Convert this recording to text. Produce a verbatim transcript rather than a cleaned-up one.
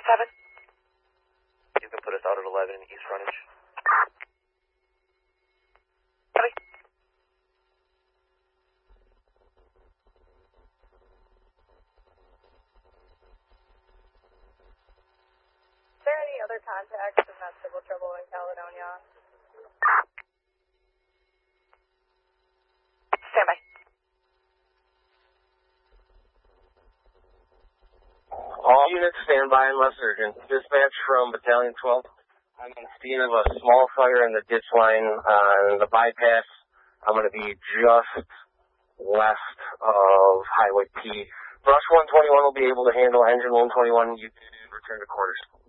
seven. You can put us out at eleven East Frontage. Copy. Is there any other contacts in that civil trouble in Caledonia? Stand by. All units stand by unless urgent. Dispatch from Battalion twelve. I'm on the scene of a small fire in the ditch line uh, in the bypass. I'm going to be just west of Highway P. Brush one twenty-one will be able to handle engine one twenty-one. You can return to quarters.